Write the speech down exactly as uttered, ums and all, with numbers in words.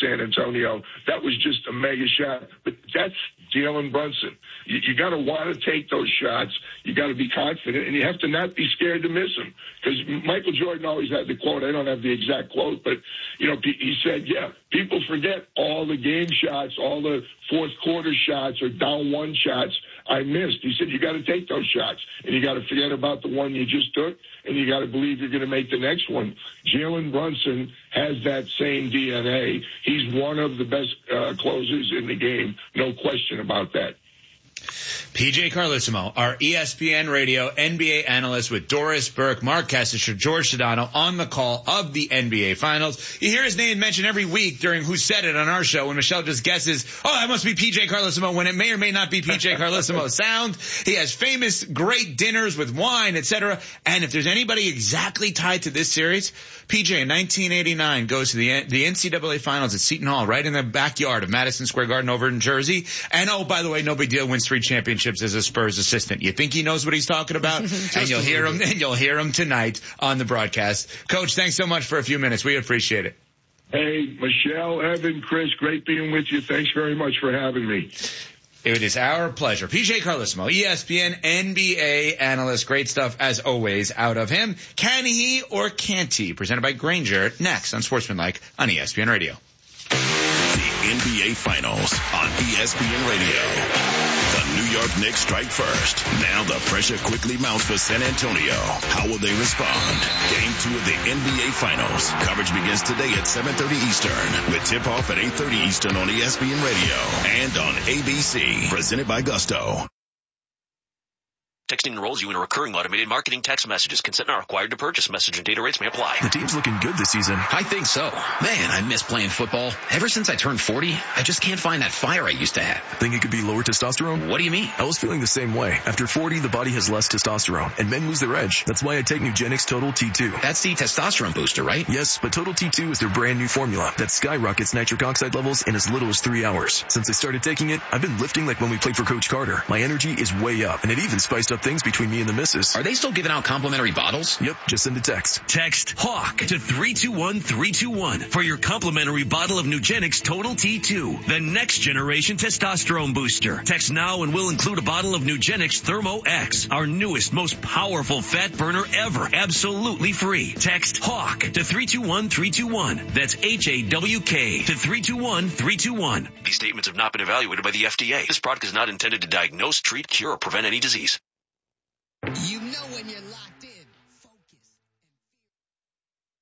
San Antonio. That was just a mega shot. But that's Jalen Brunson. You, you got to want to take those shots. You got to be confident, and you have to not be scared to miss them. Because Michael Jordan always had the quote. I don't have the exact quote, but, you know, he said, yeah, people forget all the game shots, all the fourth quarter shots or down one shots I missed. He said, you got to take those shots, and you got to forget about the one you just took, and you got to believe you're going to make the next one. Jalen Brunson has that same D N A. He's one of the best uh, closers in the game, no question about that. P J Carlesimo, our E S P N Radio N B A analyst with Doris Burke, Mark Kessler, George Sedano on the call of the N B A Finals. You hear his name mentioned every week during Who Said It on our show when Michelle just guesses, oh, that must be P J Carlesimo, when it may or may not be P J Carlesimo sound. He has famous, great dinners with wine, et cetera. And if there's anybody exactly tied to this series, P J in nineteen eighty-nine goes to the, the N C double A Finals at Seton Hall, right in the backyard of Madison Square Garden over in Jersey. And oh, by the way, no big deal, wins three championships as a Spurs assistant. You think he knows what he's talking about? And you'll hear him, and you'll hear him tonight on the broadcast. Coach, thanks so much for a few minutes. We appreciate it. Hey, Michelle, Evan, Chris, great being with you. Thanks very much for having me. It is our pleasure. P J Carlesimo, E S P N N B A analyst. Great stuff, as always, out of him. Can he or can't he? Presented by Grainger, next on Sportsmanlike on E S P N Radio. The N B A Finals on E S P N Radio. The New York Knicks strike first. Now the pressure quickly mounts for San Antonio. How will they respond? Game two of the N B A Finals. Coverage begins today at seven thirty Eastern with tip-off at eight thirty Eastern on E S P N Radio and on A B C. Presented by Gusto. Texting enrolls you in a recurring automated marketing text messages. Consent not required to purchase. Message and data rates may apply. The team's looking good this season. I think so. Man, I miss playing football. Ever since I turned forty, I just can't find that fire I used to have. Think it could be lower testosterone? What do you mean? I was feeling the same way. After forty, the body has less testosterone, and men lose their edge. That's why I take Nugenix Total T two. That's the testosterone booster, right? Yes, but Total T two is their brand new formula that skyrockets nitric oxide levels in as little as three hours. Since I started taking it, I've been lifting like when we played for Coach Carter. My energy is way up, and it even spiced up things between me and the missus. Are they still giving out complimentary bottles? Yep, just send a text. Text HAWK to three two one three two one for your complimentary bottle of Nugenix Total T two, the next generation testosterone booster. Text now and we'll include a bottle of Nugenix Thermo X, our newest, most powerful fat burner ever, absolutely free. Text HAWK to three two one three two one. That's H A W K to three two one three two one. These statements have not been evaluated by the F D A. This product is not intended to diagnose, treat, cure, or prevent any disease. You know when you're locked